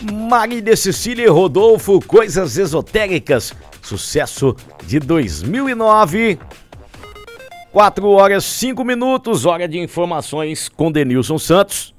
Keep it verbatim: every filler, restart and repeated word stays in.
Marília Cecília e Rodolfo, Coisas Esotéricas, sucesso de dois mil e nove. quatro horas, cinco minutos, hora de informações com Denilson Santos.